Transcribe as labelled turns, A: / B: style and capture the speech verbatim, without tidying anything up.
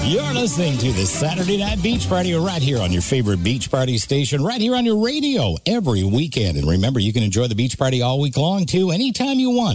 A: You're listening to the Saturday Night Beach Party right here on your favorite beach party station, right here on your radio every weekend. And remember, you can enjoy the beach party all week long, too, anytime you want.